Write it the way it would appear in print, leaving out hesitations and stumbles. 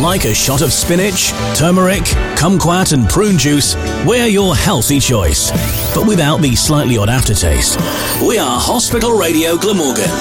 Like a shot of spinach, turmeric, kumquat and prune juice, we're your healthy choice. But without the slightly odd aftertaste. We are Hospital Radio Glamorgan.